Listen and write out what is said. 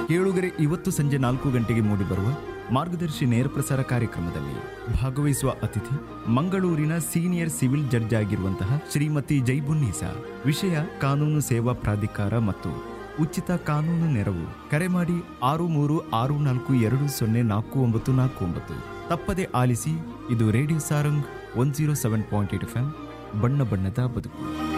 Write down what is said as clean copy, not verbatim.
ಕೇಳುಗರೆ, ಇವತ್ತು ಸಂಜೆ 4 ಗಂಟೆಗೆ ಮೂಡಿಬರುವ ಮಾರ್ಗದರ್ಶಿ ನೇರ ಪ್ರಸಾರ ಕಾರ್ಯಕ್ರಮದಲ್ಲಿ ಭಾಗವಹಿಸುವ ಅತಿಥಿ ಮಂಗಳೂರಿನ ಸೀನಿಯರ್ ಸಿವಿಲ್ ಜಡ್ಜ್ ಆಗಿರುವಂತಹ ಶ್ರೀಮತಿ ಜೈಬುನ್ನೀಸಾ. ವಿಷಯ ಕಾನೂನು ಸೇವಾ ಪ್ರಾಧಿಕಾರ ಮತ್ತು ಉಚಿತ ಕಾನೂನು ನೆರವು. ಕರೆ ಮಾಡಿ 6364204949. ತಪ್ಪದೆ ಆಲಿಸಿ. ಇದು ರೇಡಿಯೋ ಸಾರಂಗ್ 107.8 FM. ಬಣ್ಣ ಬಣ್ಣದ ಬದುಕು.